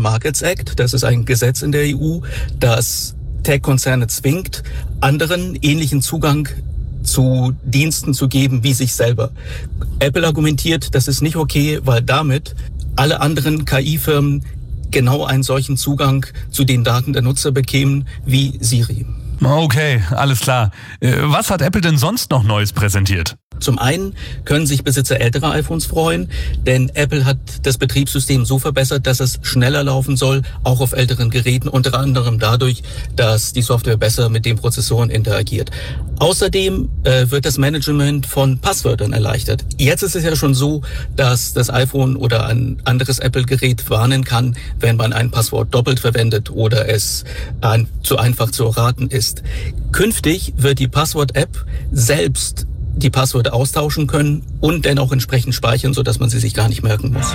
Markets Act. Das ist ein Gesetz in der EU, das Tech-Konzerne zwingt, anderen ähnlichen Zugang zu Diensten zu geben wie sich selber. Apple argumentiert, das ist nicht okay, weil damit alle anderen KI-Firmen genau einen solchen Zugang zu den Daten der Nutzer bekämen wie Siri. Okay, alles klar. Was hat Apple denn sonst noch Neues präsentiert? Zum einen können sich Besitzer älterer iPhones freuen, denn Apple hat das Betriebssystem so verbessert, dass es schneller laufen soll, auch auf älteren Geräten, unter anderem dadurch, dass die Software besser mit den Prozessoren interagiert. Außerdem wird das Management von Passwörtern erleichtert. Jetzt ist es ja schon so, dass das iPhone oder ein anderes Apple-Gerät warnen kann, wenn man ein Passwort doppelt verwendet oder es zu einfach zu erraten ist. Künftig wird die Passwort-App selbst die Passwörter austauschen können und dann auch entsprechend speichern, sodass man sie sich gar nicht merken muss.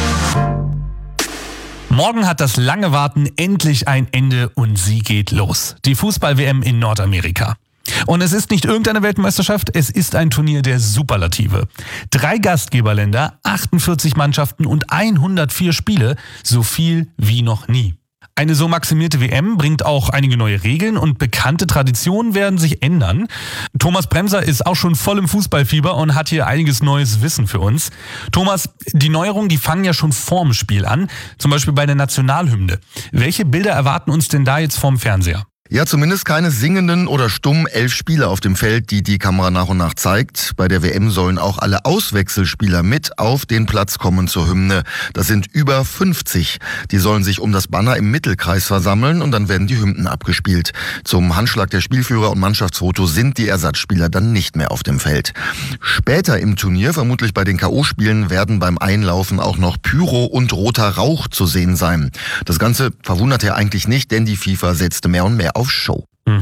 Morgen hat das lange Warten endlich ein Ende und sie geht los. Die Fußball-WM in Nordamerika. Und es ist nicht irgendeine Weltmeisterschaft, es ist ein Turnier der Superlative. 3 Gastgeberländer, 48 Mannschaften und 104 Spiele, so viel wie noch nie. Eine so maximierte WM bringt auch einige neue Regeln und bekannte Traditionen werden sich ändern. Thomas Bremser ist auch schon voll im Fußballfieber und hat hier einiges neues Wissen für uns. Thomas, die Neuerungen, die fangen ja schon vorm Spiel an, zum Beispiel bei der Nationalhymne. Welche Bilder erwarten uns denn da jetzt vorm Fernseher? Ja, zumindest keine singenden oder stummen 11 Spieler auf dem Feld, die Kamera nach und nach zeigt. Bei der WM sollen auch alle Auswechselspieler mit auf den Platz kommen zur Hymne. Das sind über 50. Die sollen sich um das Banner im Mittelkreis versammeln und dann werden die Hymnen abgespielt. Zum Handschlag der Spielführer und Mannschaftsfoto sind die Ersatzspieler dann nicht mehr auf dem Feld. Später im Turnier, vermutlich bei den K.O.-Spielen, werden beim Einlaufen auch noch Pyro und roter Rauch zu sehen sein. Das Ganze verwundert ja eigentlich nicht, denn die FIFA setzte mehr und mehr auf Show.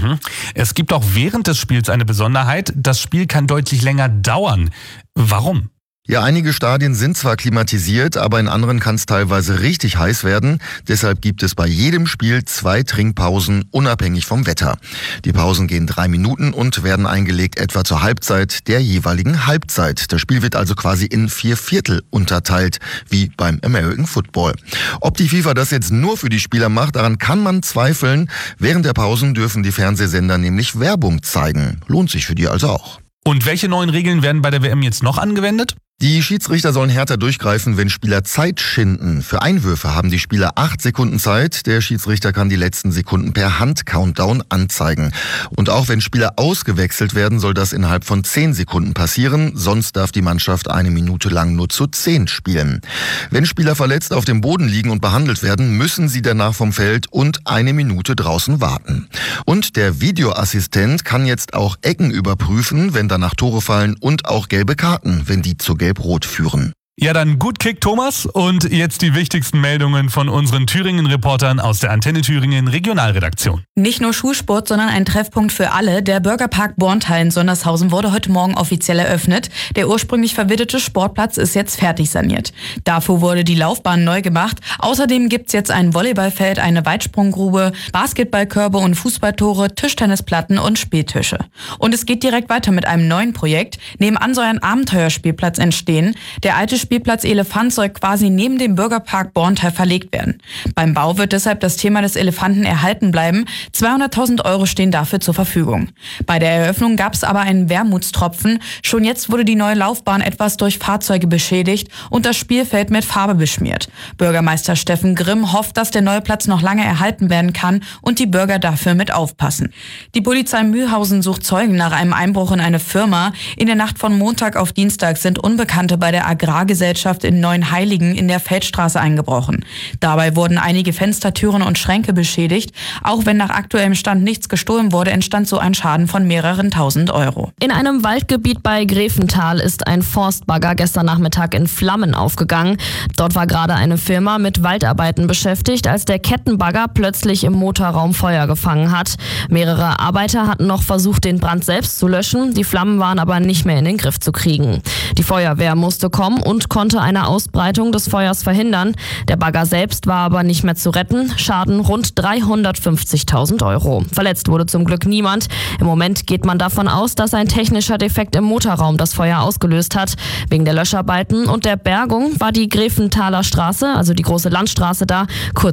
Es gibt auch während des Spiels eine Besonderheit. Das Spiel kann deutlich länger dauern. Warum? Ja, einige Stadien sind zwar klimatisiert, aber in anderen kann es teilweise richtig heiß werden. Deshalb gibt es bei jedem Spiel 2 Trinkpausen, unabhängig vom Wetter. Die Pausen gehen 3 Minuten und werden eingelegt etwa zur Halbzeit der jeweiligen Halbzeit. Das Spiel wird also quasi in 4 Viertel unterteilt, wie beim American Football. Ob die FIFA das jetzt nur für die Spieler macht, daran kann man zweifeln. Während der Pausen dürfen die Fernsehsender nämlich Werbung zeigen. Lohnt sich für die also auch. Und welche neuen Regeln werden bei der WM jetzt noch angewendet? Die Schiedsrichter sollen härter durchgreifen, wenn Spieler Zeit schinden. Für Einwürfe haben die Spieler 8 Sekunden Zeit. Der Schiedsrichter kann die letzten Sekunden per Hand-Countdown anzeigen. Und auch wenn Spieler ausgewechselt werden, soll das innerhalb von 10 Sekunden passieren. Sonst darf die Mannschaft 1 Minute lang nur zu 10 spielen. Wenn Spieler verletzt auf dem Boden liegen und behandelt werden, müssen sie danach vom Feld und 1 Minute draußen warten. Und der Videoassistent kann jetzt auch Ecken überprüfen, wenn danach Tore fallen, und auch gelbe Karten, wenn die zu Gelb-Rot führen. Ja, dann gut Kick, Thomas. Und jetzt die wichtigsten Meldungen von unseren Thüringen-Reportern aus der Antenne Thüringen Regionalredaktion. Nicht nur Schulsport, sondern ein Treffpunkt für alle. Der Bürgerpark Borntal in Sondershausen wurde heute Morgen offiziell eröffnet. Der ursprünglich verwitterte Sportplatz ist jetzt fertig saniert. Dafür wurde die Laufbahn neu gemacht. Außerdem gibt's jetzt ein Volleyballfeld, eine Weitsprunggrube, Basketballkörbe und Fußballtore, Tischtennisplatten und Spieltische. Und es geht direkt weiter mit einem neuen Projekt. Nebenan soll ein Abenteuerspielplatz entstehen. Der alte Spielplatz Elefant soll quasi neben dem Bürgerpark Borntal verlegt werden. Beim Bau wird deshalb das Thema des Elefanten erhalten bleiben. 200.000 € stehen dafür zur Verfügung. Bei der Eröffnung gab es aber einen Wermutstropfen. Schon jetzt wurde die neue Laufbahn etwas durch Fahrzeuge beschädigt und das Spielfeld mit Farbe beschmiert. Bürgermeister Steffen Grimm hofft, dass der neue Platz noch lange erhalten werden kann und die Bürger dafür mit aufpassen. Die Polizei Mühlhausen sucht Zeugen nach einem Einbruch in eine Firma. In der Nacht von Montag auf Dienstag sind Unbekannte bei der Agrargesellschaft in Neuenheiligen in der Feldstraße eingebrochen. Dabei wurden einige Fenstertüren und Schränke beschädigt. Auch wenn nach aktuellem Stand nichts gestohlen wurde, entstand so ein Schaden von mehreren tausend €. In einem Waldgebiet bei Grevental ist ein Forstbagger gestern Nachmittag in Flammen aufgegangen. Dort war gerade eine Firma mit Waldarbeiten beschäftigt, als der Kettenbagger plötzlich im Motorraum Feuer gefangen hat. Mehrere Arbeiter hatten noch versucht, den Brand selbst zu löschen. Die Flammen waren aber nicht mehr in den Griff zu kriegen. Die Feuerwehr musste kommen und konnte eine Ausbreitung des Feuers verhindern. Der Bagger selbst war aber nicht mehr zu retten. Schaden rund 350.000 €. Verletzt wurde zum Glück niemand. Im Moment geht man davon aus, dass ein technischer Defekt im Motorraum das Feuer ausgelöst hat. Wegen der Löscharbeiten und der Bergung war die Greventhaler Straße, also die große Landstraße da, kurz